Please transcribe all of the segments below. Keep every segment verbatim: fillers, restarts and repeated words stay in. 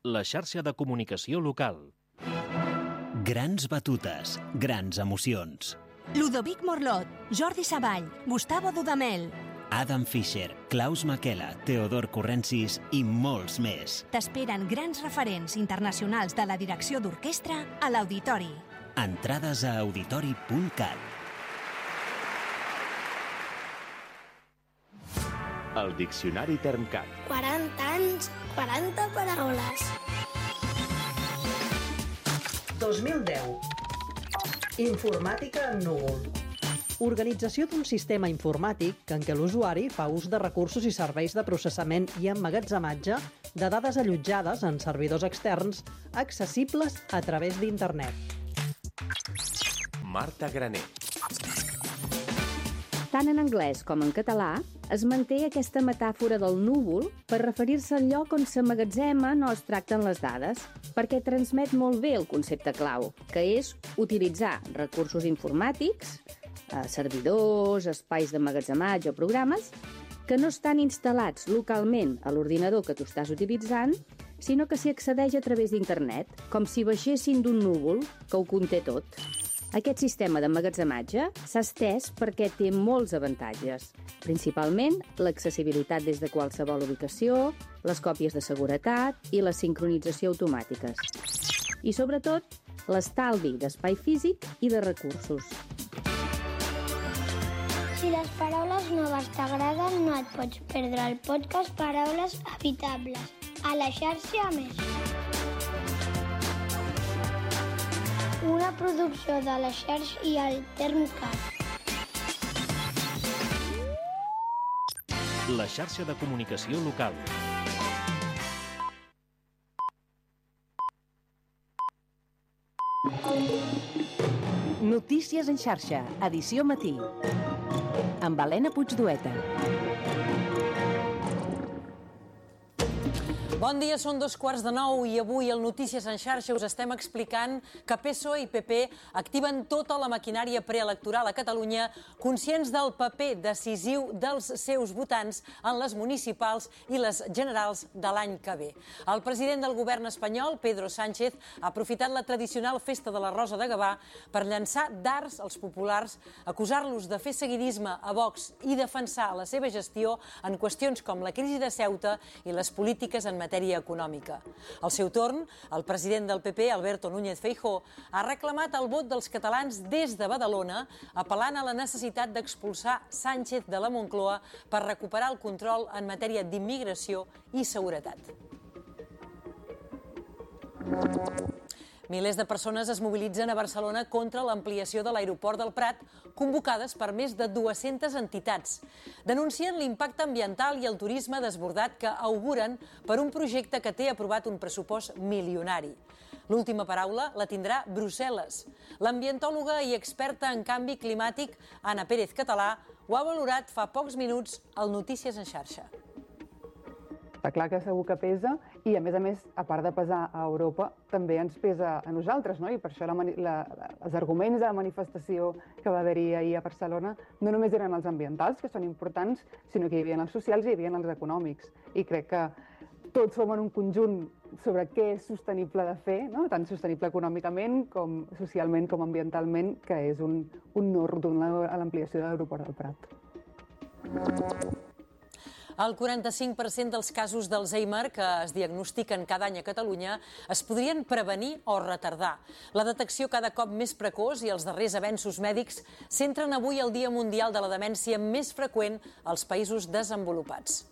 la xarxa de comunicació local. Grans batutes, grans emocions. Ludovic Morlot, Jordi Savall, Gustavo Dudamel. Adam Fischer, Klaus Makela, Teodor Corrensis i molts més. T'esperen grans referents internacionals de la direcció d'orquestra a l'Auditori. Entrades a auditori punt cat. El Diccionari Termcat. quaranta anys, quaranta paraules. dos mil deu. Informàtica en núvol. Organització d'un sistema informàtic en què l'usuari fa ús de recursos i serveis de processament i emmagatzematge de dades allotjades en servidors externs accessibles a través d'internet. Marta Graner. Tant en anglès com en català es manté aquesta metàfora del núvol per referir-se al lloc on s'emmagatzemen o es tracten les dades, perquè transmet molt bé el concepte clau, que és utilitzar recursos informàtics, servidors, espais d'emmagatzematge o programes, que no estan instal·lats localment a l'ordinador que tu estàs utilitzant, sinó que s'hi accedeix a través d'internet, com si baixessin d'un núvol que ho conté tot. Aquest sistema d'emmagatzematge s'ha estès perquè té molts avantatges, principalment l'accessibilitat des de qualsevol ubicació, les còpies de seguretat i la sincronització automàtiques. I, sobretot, l'estalvi d'espai físic i de recursos. Si les paraules noves t'agraden, no et pots perdre el podcast Paraules Habitables, a la xarxa Més. Una producció de la xarxa i el Termcat. La xarxa de comunicació local. Notícies en xarxa, edició matí. Amb Helena Puigdueta. Bon dia, són dos quarts de nou i avui al Notícies en xarxa us estem explicant que P S O E i P P activen tota la maquinària preelectoral a Catalunya, conscients del paper decisiu dels seus votants en les municipals i les generals de l'any que ve. El president del govern espanyol, Pedro Sánchez, ha aprofitat la tradicional festa de la Rosa de Gavà per llançar dards als populars, acusar-los de fer seguidisme a Vox i defensar la seva gestió en qüestions com la crisi de Ceuta i les polítiques en matèria econòmica. Al seu torn, el president del P P, Alberto Núñez Feijóo, ha reclamat el vot dels catalans des de Badalona, apel·lant a la necessitat d'expulsar Sánchez de la Moncloa per recuperar el control en matèria d'immigració i seguretat. Milers de persones es mobilitzen a Barcelona contra l'ampliació de l'aeroport del Prat, convocades per més de dues-centes entitats. Denuncien l'impacte ambiental i el turisme desbordat que auguren per un projecte que té aprovat un pressupost milionari. L'última paraula la tindrà Brussel·les. L'ambientòloga i experta en canvi climàtic Anna Pérez Català ho ha valorat fa pocs minuts al Notícies en xarxa. Està clar que segur que pesa i, a més a més, a part de pesar a Europa, també ens pesa a nosaltres, no? I per això la, la, els arguments de la manifestació que va haver-hi ahir a Barcelona no només eren els ambientals, que són importants, sinó que hi havia els socials i hi havia els econòmics. I crec que tots som en un conjunt sobre què és sostenible de fer, no? Tant sostenible econòmicament com socialment com ambientalment, que és un, un no rotund a l'ampliació de l'aeroport del Prat. El quaranta-cinc per cent dels casos d'Alzheimer que es diagnostiquen cada any a Catalunya es podrien prevenir o retardar. La detecció cada cop més precoç i els darrers avenços mèdics centren avui el Dia Mundial de la Demència més freqüent als països desenvolupats.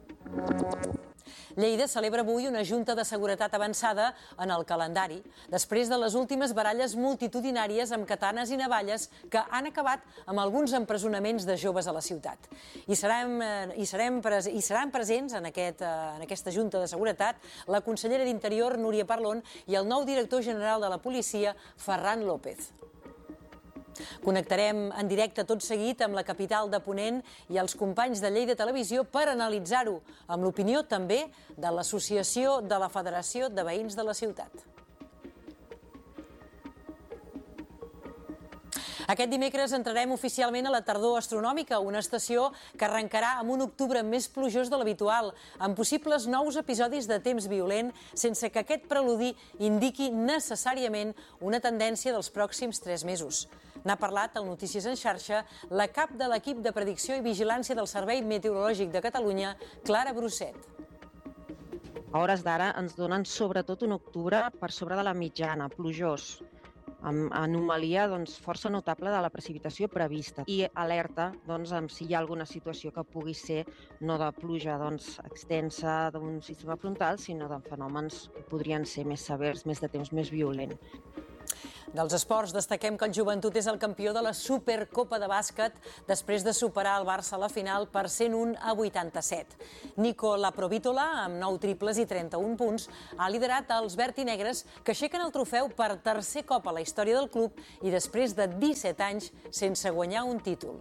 Lleida celebra avui una junta de seguretat avançada en el calendari, després de les últimes baralles multitudinàries amb katanes i navalles que han acabat amb alguns empresonaments de joves a la ciutat. I, serem, i, serem, i seran presents en, aquest, en aquesta junta de seguretat la consellera d'Interior, Núria Parlon, i el nou director general de la policia, Ferran López. Connectarem en directe tot seguit amb la capital de Ponent i els companys de Lleida Televisió per analitzar-ho, amb l'opinió també de l'Associació de la Federació de Veïns de la Ciutat. Aquest dimecres entrarem oficialment a la tardor astronòmica, una estació que arrencarà amb un octubre més plujós de l'habitual, amb possibles nous episodis de temps violent, sense que aquest preludi indiqui necessàriament una tendència dels pròxims tres mesos. N'ha parlat al Notícies en xarxa la cap de l'equip de predicció i vigilància del Servei Meteorològic de Catalunya, Clara Brosset. A hores d'ara ens donen sobretot un octubre per sobre de la mitjana, plujós, amb anomalia doncs, força notable de la precipitació prevista i alerta doncs, amb si hi ha alguna situació que pugui ser no de pluja doncs, extensa d'un sistema frontal, sinó de fenòmens que podrien ser més severs, més de temps més violent. Dels esports, destaquem que el Joventut és el campió de la Supercopa de bàsquet després de superar el Barça a la final per cent un a vuitanta-set. Nico Laprovítola, amb nou triples i trenta-un punts, ha liderat els verd i negres que aixequen el trofeu per tercer cop a la història del club i després de disset anys sense guanyar un títol.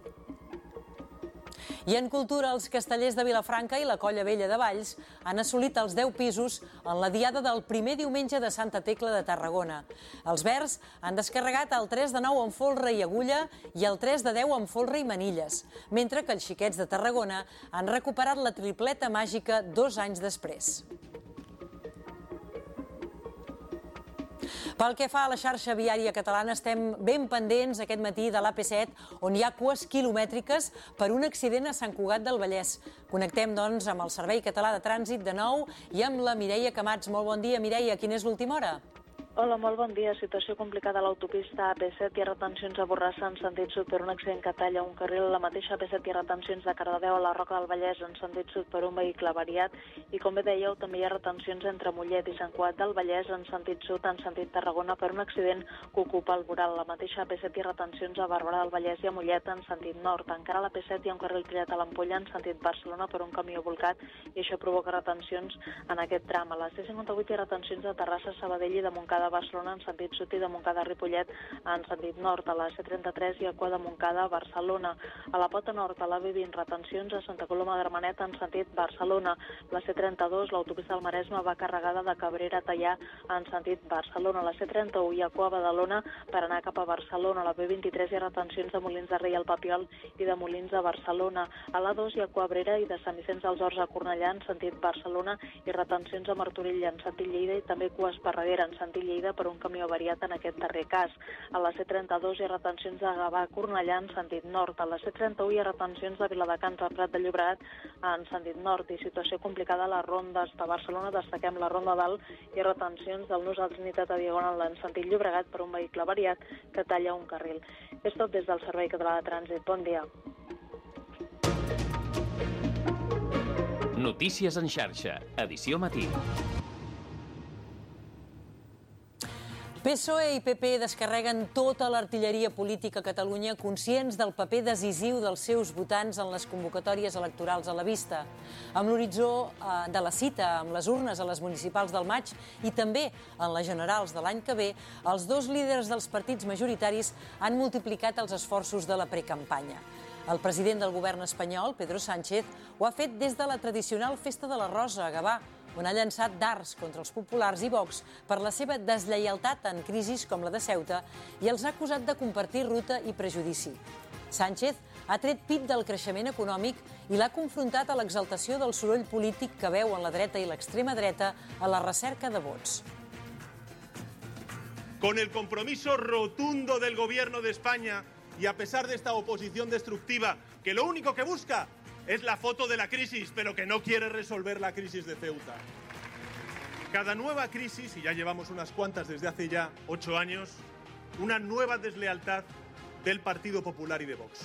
I en cultura, els castellers de Vilafranca i la Colla Vella de Valls han assolit els deu pisos en la diada del primer diumenge de Santa Tecla de Tarragona. Els verds han descarregat el tres de nou amb folre i agulla i el tres de deu amb folre i manilles, mentre que els xiquets de Tarragona han recuperat la tripleta màgica dos anys després. Pel que fa a la xarxa viària catalana, estem ben pendents aquest matí de l'A P set, on hi ha cues quilomètriques per un accident a Sant Cugat del Vallès. Connectem, doncs, amb el Servei Català de Trànsit de nou i amb la Mireia Camats. Molt bon dia, Mireia. Quina és l'última hora? Hola, molt bon dia. Situació complicada a l'autopista A P set. Hi ha retencions a Borrassa en sentit sud per un accident que talla un carril. La mateixa A P set hi ha retencions de Cardedeu a la Roca del Vallès en sentit sud per un vehicle avariat. I com bé dèieu, també hi ha retencions entre Mollet i Sant Cugat del Vallès en sentit sud, en sentit Tarragona, per un accident que ocupa el voral. La mateixa A P set hi ha retencions a Barberà del Vallès i a Mollet en sentit nord. Encara a l'A P set hi ha un carril tallat a l'Ampolla en sentit Barcelona per un camió volcat i això provoca retencions en aquest tram. A la C cinquanta-vuit hi ha retencions de Terrassa, Sabadell i de Montcada a Barcelona en sentit sud i de Montcada a Ripollet en sentit nord. A la C trenta-tres hi ha cua de Montcada a Barcelona. A la pota nord, a l'A B vint, retencions a Santa Coloma d'Armanet en sentit Barcelona. La C trenta-dos, l'autopista del Maresme, va carregada de Cabrera a Tallà en sentit Barcelona. A la C trenta-u hi ha cua a Badalona per anar cap a Barcelona. A la B vint-i-tres hi ha retencions de Molins de Rei al Papiol i de Molins a Barcelona. A l'A dos hi ha cua a Abrera i de Sant Vicenç dels Horts a Cornellà en sentit Barcelona i retencions a Martorell en sentit Lleida i també cua a Esparreguera en sentit Lleida per un camió variat en aquest darrer cas. A la C trenta-dos hi ha retencions de Gavà a Cornellà en sentit nord. A la C trenta-u hi ha retencions de Viladecans a Prat de Llobregat en sentit nord i situació complicada a les rondes de Barcelona. Destaquem la Ronda Dalt i retencions del Nus al Trinitat a Diagonal en sentit Llobregat per un vehicle variat que talla un carril. És tot des del Servei Català de Trànsit. Bon dia. Notícies en xarxa, edició matí. P S O E i P P descarreguen tota l'artilleria política a Catalunya conscients del paper decisiu dels seus votants en les convocatòries electorals a la vista. Amb l'horitzó de la cita amb les urnes a les municipals del maig i també en les generals de l'any que ve, els dos líders dels partits majoritaris han multiplicat els esforços de la precampanya. El president del govern espanyol, Pedro Sánchez, ho ha fet des de la tradicional Festa de la Rosa a Gavà, on ha llançat dards contra els populars i Vox per la seva deslleialtat en crisis com la de Ceuta i els ha acusat de compartir ruta i prejudici. Sánchez ha tret pit del creixement econòmic i l'ha confrontat a l'exaltació del soroll polític que veuen la dreta i l'extrema dreta a la recerca de vots. Con el compromiso rotundo del Gobierno de España y a pesar de esta oposición destructiva que lo único que busca es la foto de la crisis, pero que no quiere resolver la crisis de Ceuta. Cada nueva crisis, y ya llevamos unas cuantas desde hace ya ocho años, una nueva deslealtad del Partido Popular y de Vox.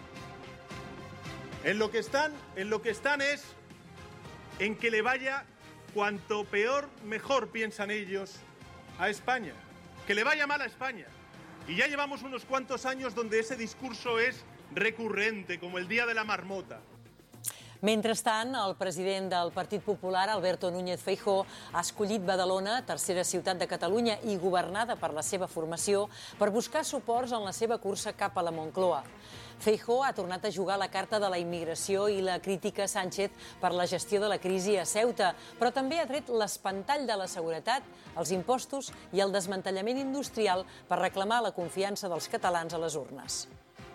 En lo que están, en lo que están es en que le vaya cuanto peor, mejor piensan ellos a España. Que le vaya mal a España. Y ya llevamos unos cuantos años donde ese discurso es recurrente, como el Día de la Marmota. Mentrestant, el president del Partit Popular, Alberto Núñez Feijóo, ha escollit Badalona, tercera ciutat de Catalunya i governada per la seva formació, per buscar suports en la seva cursa cap a la Moncloa. Feijóo ha tornat a jugar la carta de la immigració i la crítica a Sánchez per la gestió de la crisi a Ceuta, però també ha tret l'espantall de la seguretat, els impostos i el desmantellament industrial per reclamar la confiança dels catalans a les urnes.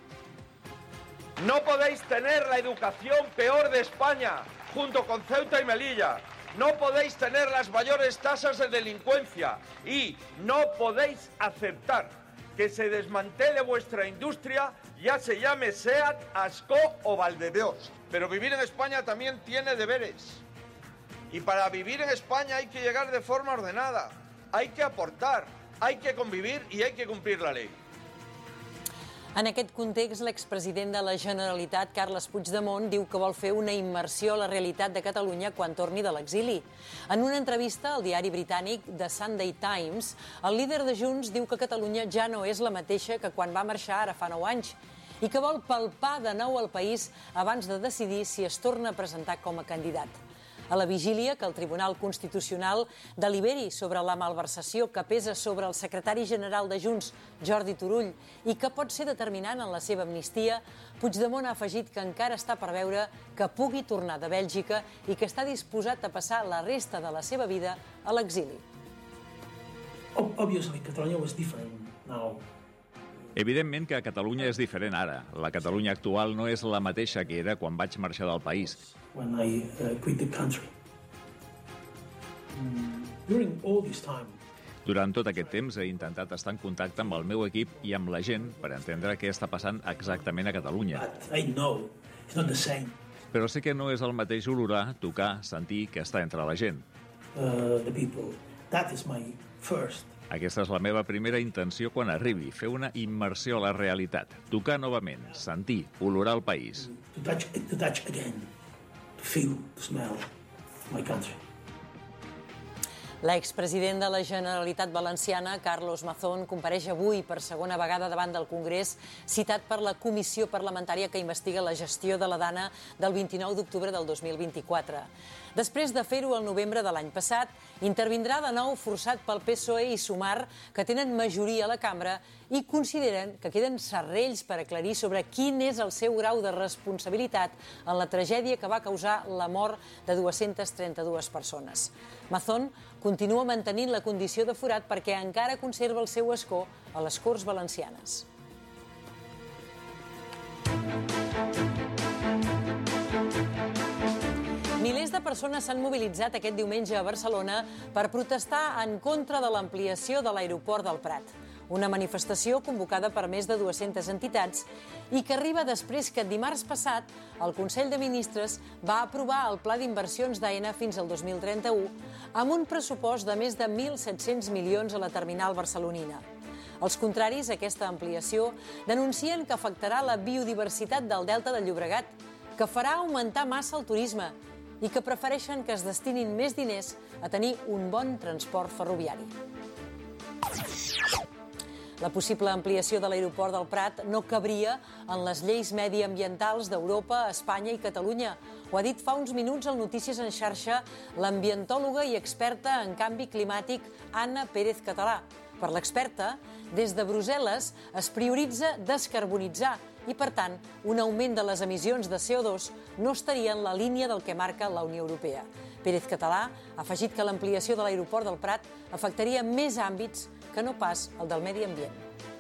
No podéis tener la educación peor de España, junto con Ceuta y Melilla. No podéis tener las mayores tasas de delincuencia y no podéis aceptar que se desmantele vuestra industria, ya se llame SEAT, Asco o Valdedeos. Pero vivir en España también tiene deberes. Y para vivir en España hay que llegar de forma ordenada, hay que aportar, hay que convivir y hay que cumplir la ley. En aquest context, l'expresident de la Generalitat, Carles Puigdemont, diu que vol fer una immersió a la realitat de Catalunya quan torni de l'exili. En una entrevista al diari britànic The Sunday Times, el líder de Junts diu que Catalunya ja no és la mateixa que quan va marxar ara fa nou anys i que vol palpar de nou el país abans de decidir si es torna a presentar com a candidat. A la vigília que el Tribunal Constitucional deliberi sobre la malversació que pesa sobre el secretari general de Junts, Jordi Turull, i que pot ser determinant en la seva amnistia, Puigdemont ha afegit que encara està per veure que pugui tornar de Bèlgica i que està disposat a passar la resta de la seva vida a l'exili. Obviously, Catalunya was different now. Evidentment que Catalunya és diferent ara. La Catalunya actual no és la mateixa que era quan vaig marxar del país. When I uh, quit the country. Mm, during all this time, Durant tot aquest temps he intentat estar en contacte amb el meu equip i amb la gent per entendre què està passant exactament a Catalunya. but I know it's not the same. Però sé que no és el mateix olorar, tocar, sentir que està entre la gent. Uh, the people. That is my first. Aquesta és la meva primera intenció quan arribi, fer una immersió a la realitat, tocar novament, sentir, olorar el país. To touch, to touch again. To feel, to smell my country. L'expresident de la Generalitat Valenciana, Carlos Mazón, compareix avui per segona vegada davant del Congrés, citat per la comissió parlamentària que investiga la gestió de la Dana del vint-i-nou d'octubre del dos mil vint-i-quatre. Després de fer-ho el novembre de l'any passat, intervindrà de nou forçat pel P S O E i Sumar, que tenen majoria a la cambra i consideren que queden serrells per aclarir sobre quin és el seu grau de responsabilitat en la tragèdia que va causar la mort de dues-centes trenta-dues persones. Mazón continua mantenint la condició de forat perquè encara conserva el seu escó a les Corts Valencianes. Milers de persones s'han mobilitzat aquest diumenge a Barcelona per protestar en contra de l'ampliació de l'aeroport del Prat. Una manifestació convocada per més de dues-centes entitats i que arriba després que dimarts passat el Consell de Ministres va aprovar el pla d'inversions d'AENA fins al dos mil trenta-u amb un pressupost de més de mil set-cents milions a la terminal barcelonina. Els contraris a aquesta ampliació denuncien que afectarà la biodiversitat del Delta del Llobregat, que farà augmentar massa el turisme i que prefereixen que es destinin més diners a tenir un bon transport ferroviari. La possible ampliació de l'aeroport del Prat no cabria en les lleis mediambientals d'Europa, Espanya i Catalunya. Ho ha dit fa uns minuts al Notícies en xarxa l'ambientòloga i experta en canvi climàtic Anna Pérez Català. Per l'experta, des de Brussel·les es prioritza descarbonitzar i, per tant, un augment de les emissions de C O dos no estaria en la línia del que marca la Unió Europea. Pérez Català ha afegit que l'ampliació de l'aeroport del Prat afectaria més àmbits que no pas el del medi ambient.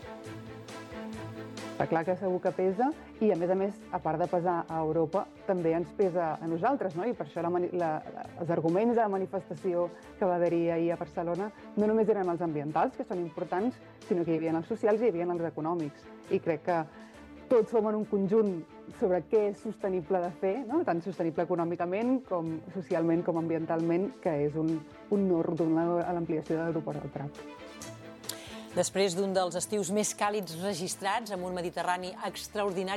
Està clar que segur que pesa i, a més a més, a part de pesar a Europa, també ens pesa a nosaltres, no? I per això la, la, els arguments de la manifestació que va haver-hi ahir a Barcelona no només eren els ambientals, que són importants, sinó que hi havia els socials i hi havia els econòmics. I crec que tots som en un conjunt sobre què és sostenible de fer, no? Tant sostenible econòmicament com socialment com ambientalment, que és un, un no rotund a l'ampliació de l'aeroport del Prat. Després d'un dels estius més càlids registrats, amb un Mediterrani extraordinari